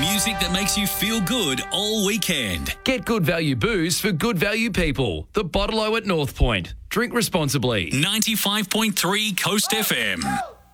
Music that makes you feel good all weekend. Get good value booze for good value people. The Bottle-O at North Point. Drink responsibly. 95.3 Coast FM.